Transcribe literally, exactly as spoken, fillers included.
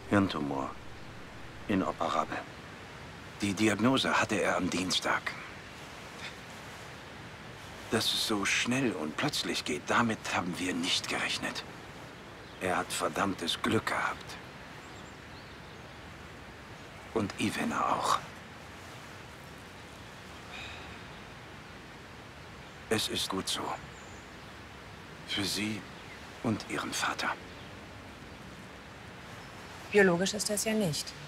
Hirntumor. Inoperabel. Die Diagnose hatte er am Dienstag. Dass es so schnell und plötzlich geht, damit haben wir nicht gerechnet. Er hat verdammtes Glück gehabt. Und Ivana auch. Es ist gut so. Für sie und ihren Vater. Biologisch ist das ja nicht.